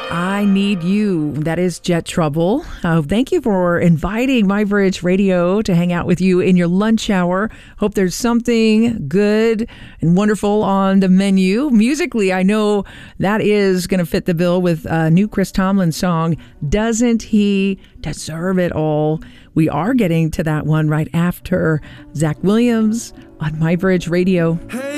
I Need You. That is Jet Trouble. Thank you for inviting My Bridge Radio to hang out with you in your lunch hour. Hope there's something good and wonderful on the menu. Musically, I know that is going to fit the bill with a new Chris Tomlin song, Doesn't He Deserve It All? We are getting to that one right after Zach Williams on My Bridge Radio. Hey.